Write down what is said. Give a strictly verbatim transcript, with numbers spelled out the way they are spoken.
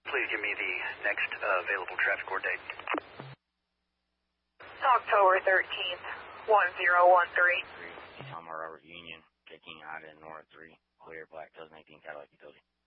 Please give me the next uh, available traffic court date. October thirteenth, one zero one three. Tom Robert Union, taking out in North three, clear black two thousand eighteen Cadillac Utility.